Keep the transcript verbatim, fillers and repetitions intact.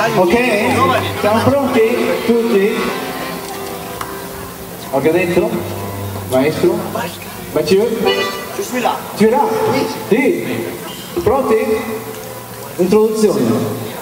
Ok? Siamo pronti? Tutti? Ok, detto? Maestro? Mathieu? Je suis là. Tu es là? Sì. Pronti? Introduzione.